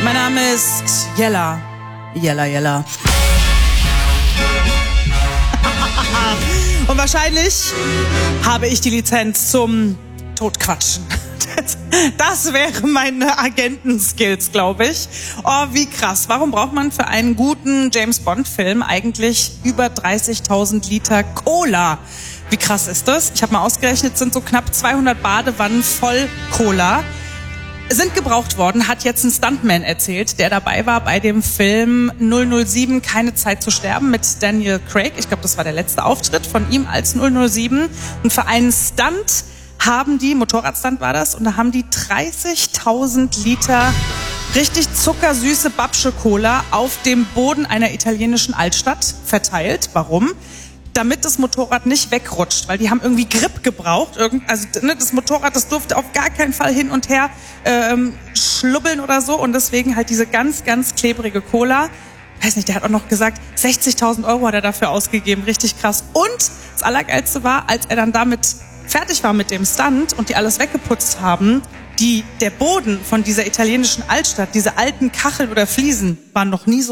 Mein Name ist Jella. Jella. Und wahrscheinlich habe ich die Lizenz zum Totquatschen. Das wären meine Agentenskills, glaube ich. Oh, wie krass. Warum braucht man für einen guten James-Bond-Film eigentlich über 30.000 Liter Cola? Wie krass ist das? Ich habe mal ausgerechnet, sind so knapp 200 Badewannen voll Cola. Sind gebraucht worden, hat jetzt ein Stuntman erzählt, der dabei war bei dem Film 007 Keine Zeit zu sterben mit Daniel Craig. Ich glaube, das war der letzte Auftritt von ihm als 007. Und für einen Stunt haben die, Motorradstunt war das, und da haben die 30.000 Liter richtig zuckersüße Babsche-Cola auf dem Boden einer italienischen Altstadt verteilt. Warum? Damit das Motorrad nicht wegrutscht, weil die haben irgendwie Grip gebraucht. Also das Motorrad, das durfte auf gar keinen Fall hin und her schlubbeln oder so. Und deswegen halt diese ganz, ganz klebrige Cola. Weiß nicht, der hat auch noch gesagt, 60.000 Euro hat er dafür ausgegeben. Richtig krass. Und das Allergeilste war, als er dann damit fertig war mit dem Stunt und die alles weggeputzt haben, der Boden von dieser italienischen Altstadt, diese alten Kacheln oder Fliesen, waren noch nie so